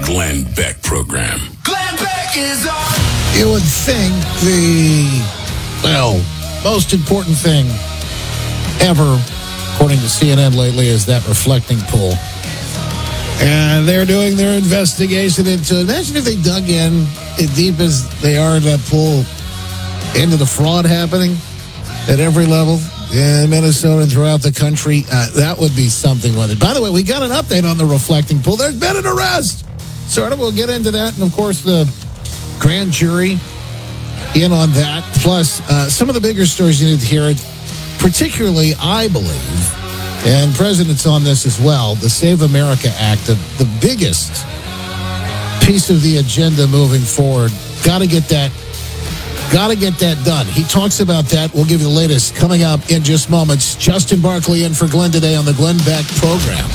Glenn Beck Program. Glenn Beck is on. You would think the, most important thing ever, according to CNN lately, is that reflecting pool. And they're doing their investigation into it. Imagine if they dug in as deep as they are in that pool into the fraud happening at every level in Minnesota and throughout the country. That would be something with it. By the way, we got an update on the reflecting pool. There's been an arrest. Sort of, we'll get into that. And, of course, the grand jury in on that. Plus, some of the bigger stories you need to hear, particularly, I believe, and President's on this as well, the Save America Act, the biggest piece of the agenda moving forward. Got to get that done. He talks about that. We'll give you the latest coming up in just moments. Justin Barkley in for Glenn today on the Glenn Beck Program.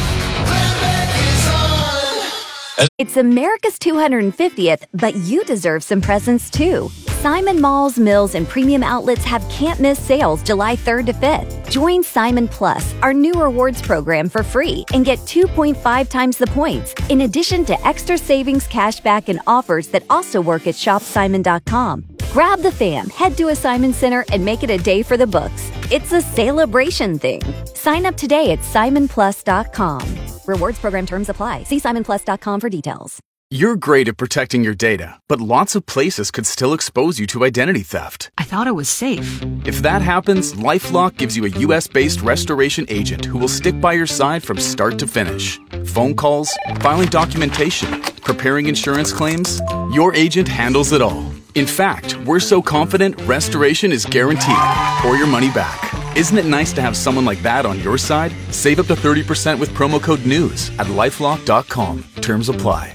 It's America's 250th, but you deserve some presents too. Simon Malls, Mills, and Premium Outlets have can't-miss sales July 3rd to 5th. Join Simon Plus, our new rewards program, for free and get 2.5 times the points, in addition to extra savings, cashback, and offers that also work at shopsimon.com. Grab the fam, head to a Simon Center, and make it a day for the books. It's a celebration thing. Sign up today at simonplus.com. Rewards program terms apply. See simonplus.com for details. You're great at protecting your data, but lots of places could still expose you to identity theft. I thought it was safe. If that happens, LifeLock gives you a U.S.-based restoration agent who will stick by your side from start to finish. Phone calls, filing documentation, preparing insurance claims, your agent handles it all. In fact, we're so confident restoration is guaranteed or your money back. Isn't it nice to have someone like that on your side? Save up to 30% with promo code NEWS at LifeLock.com. Terms apply.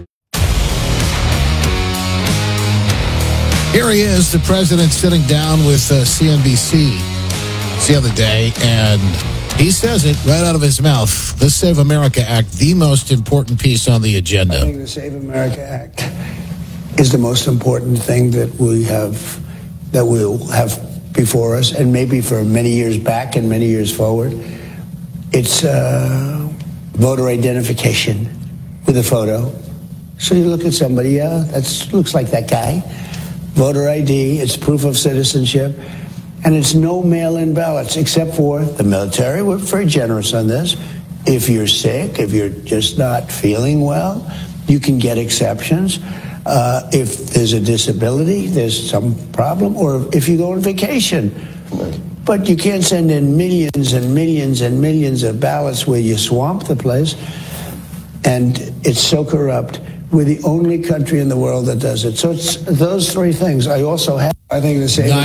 Here he is, the president, sitting down with CNBC the other day, and he says it right out of his mouth. The Save America Act, the most important piece on the agenda. I think the Save America Act is the most important thing that we'll have before us, and maybe for many years back and many years forward. It's voter identification with a photo. So you look at somebody, that looks like that guy. Voter ID, it's proof of citizenship, and it's no mail-in ballots, except for the military. We're very generous on this. If you're sick, if you're just not feeling well, you can get exceptions. If there's a disability, there's some problem, or if you go on vacation. But you can't send in millions and millions and millions of ballots where you swamp the place. And it's so corrupt. We're the only country in the world that does it. So it's those three things. I think the same.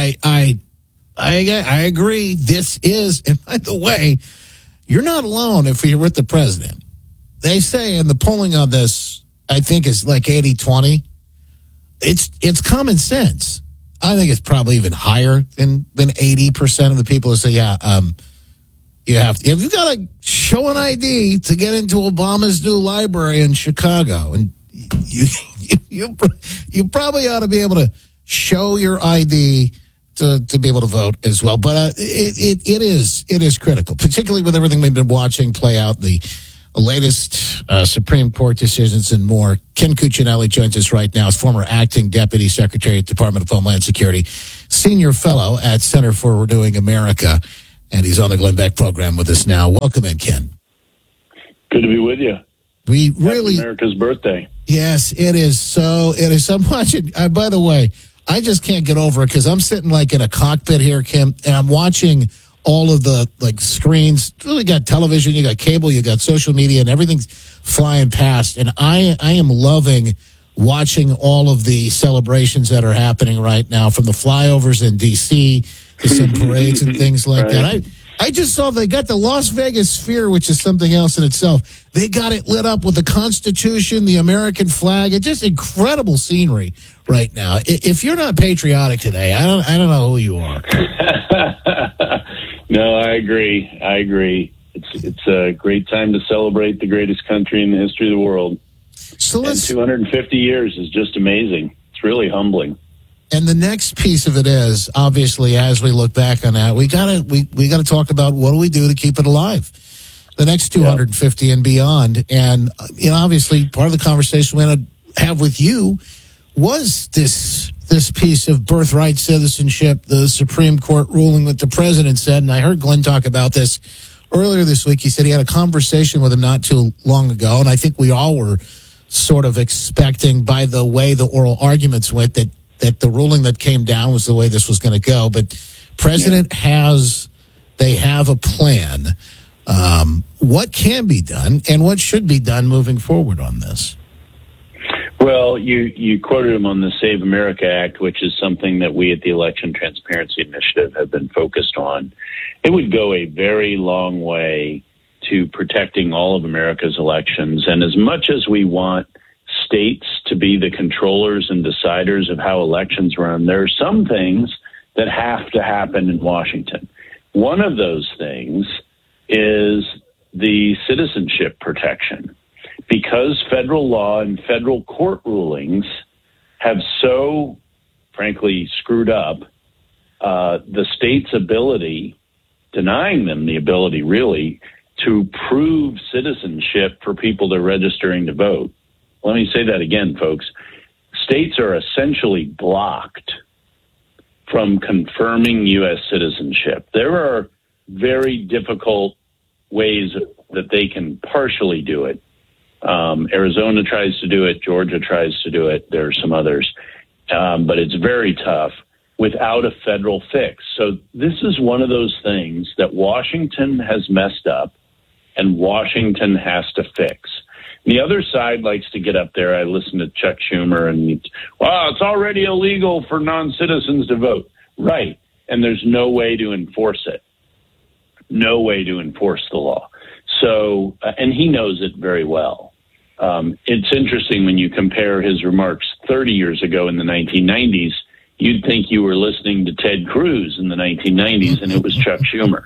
I agree. This is, and by the way, you're not alone if you're with the president. They say, and the polling on this, I think, is like 80-20. It's common sense. I think it's probably even higher than 80% of the people who say, you have to. If you got to show an ID to get into Obama's new library in Chicago, and you probably ought to be able to show your ID to be able to vote as well. But it is critical, particularly with everything we've been watching play out, the latest Supreme Court decisions and more. Ken Cuccinelli joins us right now as former acting Deputy Secretary at the Department of Homeland Security, senior fellow at Center for Renewing America, and he's on the Glenn Beck Program with us now. Welcome in, Ken. Good to be with you. We really, America's birthday. Yes, it is. So it is. I'm watching. By the way, I just can't get over it because I'm sitting like in a cockpit here, Kim, and I'm watching all of the screens. You got television, you got cable, you got social media, and everything's flying past. And I am loving watching all of the celebrations that are happening right now, from the flyovers in D.C. to some parades and things like that. I just saw they got the Las Vegas Sphere, which is something else in itself. They got it lit up with the Constitution, the American flag. It's just incredible scenery right now. If you're not patriotic today, I don't know who you are. No, I agree. It's a great time to celebrate the greatest country in the history of the world. So and 250 years is just amazing. It's really humbling. And the next piece of it is, obviously, as we look back on that, we gotta talk about what do we do to keep it alive. the next 250 and beyond. And, obviously part of the conversation we're going to have with you was this piece of birthright citizenship, the Supreme Court ruling that the president said, and I heard Glenn talk about this earlier this week. He said he had a conversation with him not too long ago, and I think we all were sort of expecting by the way the oral arguments went that the ruling that came down was the way this was going to go. But President they have a plan. What can be done and what should be done moving forward on this? Well, you quoted him on the Save America Act, which is something that we at the Election Transparency Initiative have been focused on. It would go a very long way to protecting all of America's elections. And as much as we want states to be the controllers and deciders of how elections run, there are some things that have to happen in Washington. One of those things is the citizenship protection. Because federal law and federal court rulings have so, frankly, screwed up the state's ability, denying them the ability, really, to prove citizenship for people they're registering to vote. Let me say that again, folks. States are essentially blocked from confirming U.S. citizenship. There are very difficult ways that they can partially do it. Arizona tries to do it. Georgia tries to do it. There are some others. But it's very tough without a federal fix. So this is one of those things that Washington has messed up and Washington has to fix. The other side likes to get up there. I listen to Chuck Schumer and, it's already illegal for non-citizens to vote. Right. And there's no way to enforce it. No way to enforce the law. So, and he knows it very well. It's interesting when you compare his remarks 30 years ago in the 1990s, you'd think you were listening to Ted Cruz in the 1990s, and it was Chuck Schumer.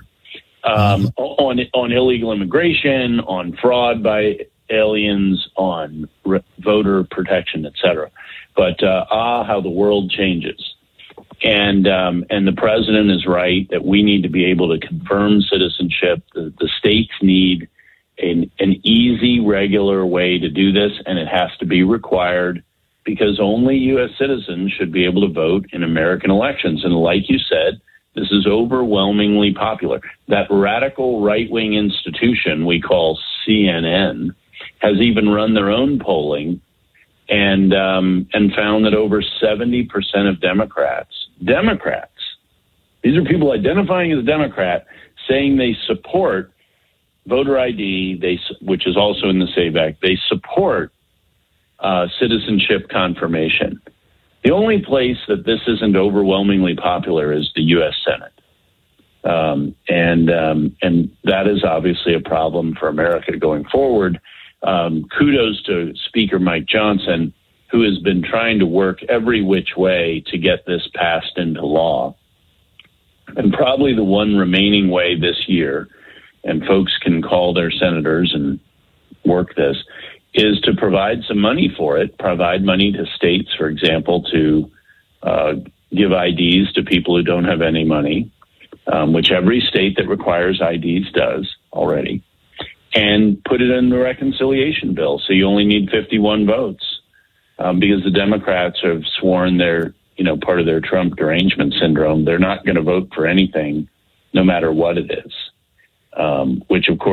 On illegal immigration, on fraud by aliens, on voter protection, et cetera. But how the world changes. And the president is right that we need to be able to confirm citizenship. The states need an easy, regular way to do this, and it has to be required because only U.S. citizens should be able to vote in American elections. And like you said, this is overwhelmingly popular. That radical right-wing institution we call CNN has even run their own polling and found that over 70% of Democrats, these are people identifying as Democrat, saying they support voter ID, which is also in the SAVE Act. They support citizenship confirmation. The only place that this isn't overwhelmingly popular is the U.S. Senate. And that is obviously a problem for America going forward. Kudos to Speaker Mike Johnson, who has been trying to work every which way to get this passed into law. And probably the one remaining way this year, and folks can call their senators and work this, is to provide some money for it, provide money to states, for example, to give IDs to people who don't have any money, which every state that requires IDs does already, and put it in the reconciliation bill. So you only need 51 votes because the Democrats have sworn they're, part of their Trump derangement syndrome. They're not going to vote for anything, no matter what it is, which, of course,